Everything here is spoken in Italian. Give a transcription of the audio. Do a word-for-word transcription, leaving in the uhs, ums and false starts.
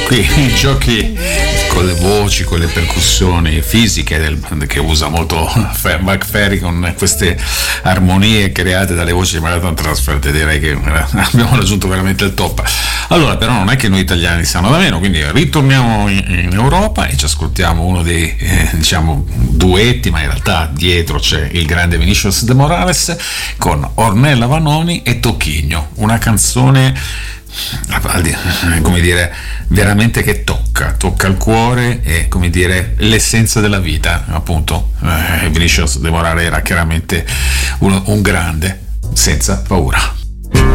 qui i giochi con le voci, con le percussioni fisiche del, che usa molto Mark Ferry, con queste armonie create dalle voci di Marathon Transfer, direi che abbiamo raggiunto veramente il top. Allora, però non è che noi italiani siamo da meno, quindi ritorniamo in, in Europa e ci ascoltiamo uno dei eh, diciamo duetti, ma in realtà dietro c'è il grande Vinicius de Morales con Ornella Vanoni e Tocchigno, una canzone, come dire, veramente che tocca, tocca il cuore e, come dire, l'essenza della vita, appunto. eh, Vinicius de Morales era chiaramente uno, un grande senza paura.